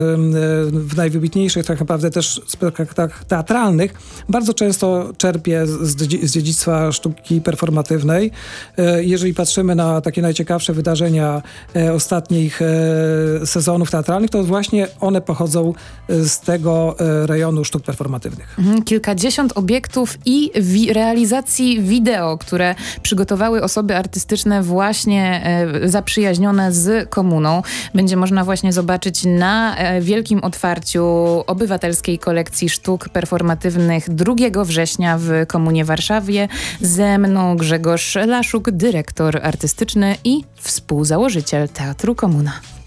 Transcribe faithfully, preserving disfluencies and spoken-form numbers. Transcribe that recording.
w najwybitniejszych tak naprawdę też spektaklach teatralnych bardzo często czerpie z, z dziedzictwa sztuki performatywnej. Jeżeli patrzymy na takie najciekawsze wydarzenia ostatnich sezonów teatralnych, to właśnie one pochodzą z tego rejonu sztuk performatywnych. Kilkadziesiąt obiektów i wi- realizacji wideo, które przygotowały osoby artystyczne właśnie e, zaprzyjaźnione z komuną. Będzie można właśnie zobaczyć na e, wielkim otwarciu obywatelskiej kolekcji sztuk performatywnych drugiego września w Komunie Warszawie. Ze mną Grzegorz Laszuk, dyrektor artystyczny i współzałożyciel Teatru Komuna.